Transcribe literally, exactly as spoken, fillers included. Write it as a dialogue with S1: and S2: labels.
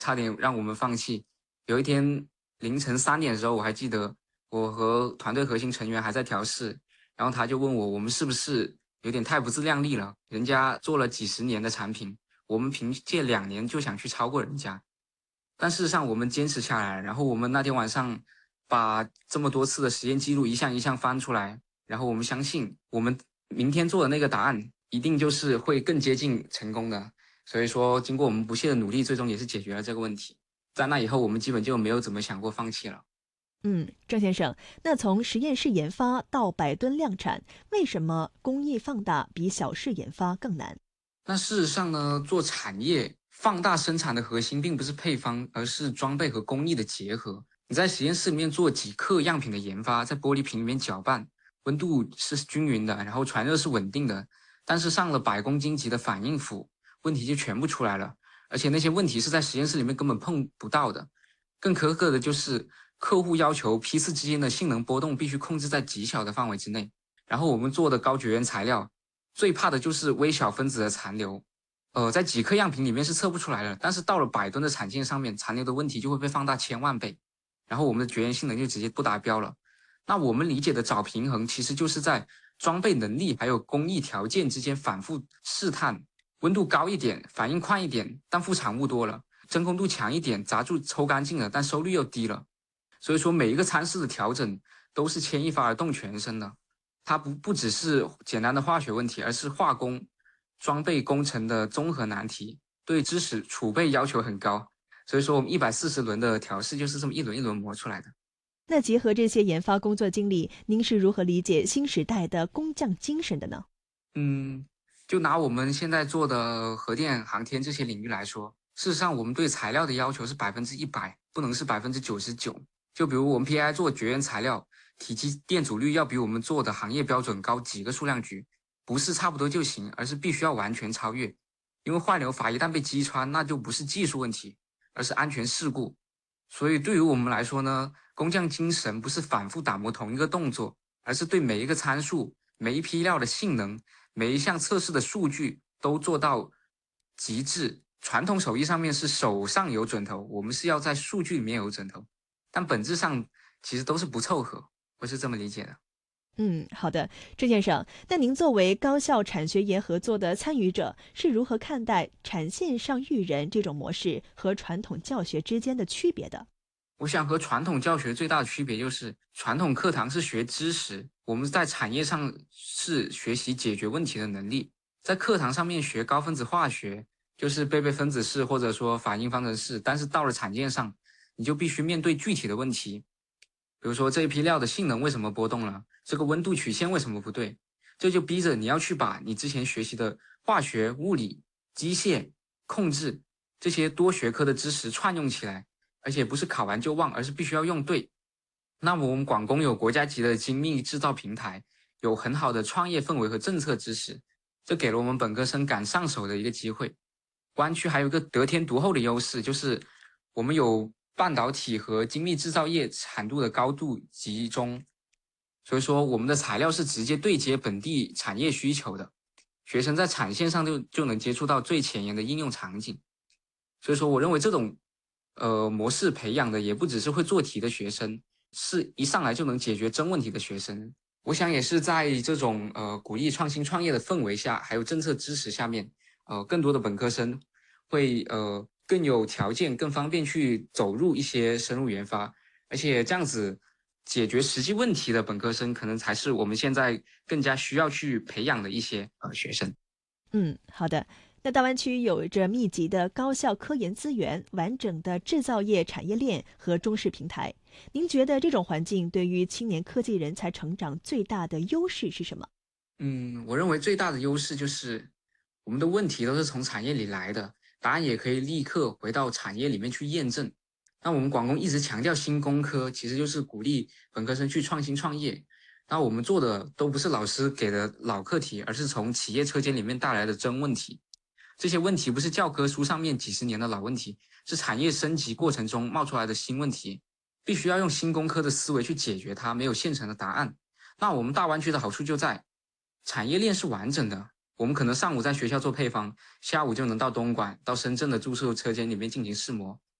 S1: 差点让我们放弃。有一天凌晨三点的时候，我还记得我和团队核心成员还在调试，然后他就问我，我们是不是有点太不自量力了？人家做了几十年的产品，我们凭借两年就想去超过人家。但事实上我们坚持下来，然后我们那天晚上把这么多次的实验记录一项一项翻出来，然后我们相信我们明天做的那个答案一定就是会更接近成功的。所以说经过我们不懈的努力，最终也是解决了这个问题。在那以后我们基本就没有怎么想过放弃了。
S2: 嗯，郑先生，那从实验室研发到百吨量产，为什么工艺放大比小试研发更难？
S1: 那事实上呢，做产业放大生产的核心并不是配方，而是装备和工艺的结合。你在实验室里面做几克样品的研发，在玻璃瓶里面搅拌，温度是均匀的，然后传热是稳定的，但是上了百公斤级的反应釜，问题就全部出来了。而且那些问题是在实验室里面根本碰不到的。更苛刻的就是客户要求批次之间的性能波动必须控制在极小的范围之内。然后我们做的高绝缘材料，最怕的就是微小分子的残留。呃，在几克样品里面是测不出来的，但是到了百吨的产线上面，残留的问题就会被放大千万倍，然后我们的绝缘性能就直接不达标了。那我们理解的找平衡，其实就是在装备能力还有工艺条件之间反复试探，温度高一点，反应快一点，但副产物多了；真空度强一点，杂质抽干净了，但收率又低了。所以说每一个参数的调整都是牵一发而动全身的，它不不只是简单的化学问题，而是化工、装备工程的综合难题，对知识储备要求很高。所以说我们一百四十轮的调试就是这么一轮一轮磨出来的。
S2: 那结合这些研发工作经历，您是如何理解新时代的工匠精神的呢？
S1: 嗯，就拿我们现在做的核电、航天这些领域来说，事实上我们对材料的要求是百分之一百，不能是百分之九十九。就比如我们 P I 做绝缘材料，体积电阻率要比我们做的行业标准高几个数量级，不是差不多就行，而是必须要完全超越。因为坏流阀一旦被击穿，那就不是技术问题，而是安全事故。所以对于我们来说呢，工匠精神不是反复打磨同一个动作，而是对每一个参数、每一批料的性能、每一项测试的数据都做到极致。传统手艺上面是手上有准头，我们是要在数据里面有准头，但本质上其实都是不凑合，我是这么理解的。
S2: 嗯，好的，郑先生，那您作为高校产学研合作的参与者，是如何看待产线上育人这种模式和传统教学之间的区别的？
S1: 我想和传统教学最大的区别就是，传统课堂是学知识，我们在产业上是学习解决问题的能力。在课堂上面学高分子化学，就是背背分子式或者说反应方程式，但是到了产线上，你就必须面对具体的问题，比如说这一批料的性能为什么波动了，这个温度曲线为什么不对，这就逼着你要去把你之前学习的化学、物理、机械、控制这些多学科的知识串用起来。而且不是考完就忘，而是必须要用对。那么我们广工有国家级的精密制造平台，有很好的创业氛围和政策支持，这给了我们本科生赶上手的一个机会。湾区还有一个得天独厚的优势，就是我们有半导体和精密制造业产度的高度集中，所以说我们的材料是直接对接本地产业需求的，学生在产线上就就能接触到最前沿的应用场景。所以说我认为这种呃，模式培养的也不只是会做题的学生，是一上来就能解决真问题的学生。我想也是在这种呃鼓励创新创业的氛围下，还有政策支持下面，呃，更多的本科生会呃更有条件、更方便去走入一些生物研发，而且这样子解决实际问题的本科生，可能才是我们现在更加需要去培养的一些呃学生。
S2: 嗯，好的。那大湾区有着密集的高校科研资源、完整的制造业产业链和中式平台。您觉得这种环境对于青年科技人才成长最大的优势是什么？
S1: 嗯，我认为最大的优势就是我们的问题都是从产业里来的，答案也可以立刻回到产业里面去验证。那我们广工一直强调新工科，其实就是鼓励本科生去创新创业。那我们做的都不是老师给的老课题，而是从企业车间里面带来的真问题。这些问题不是教科书上面几十年的老问题，是产业升级过程中冒出来的新问题，必须要用新工科的思维去解决它，没有现成的答案。那我们大湾区的好处就在产业链是完整的， 我们可能上午在学校做配方，下午就能到东莞、到深圳的注射车间里面进行试模。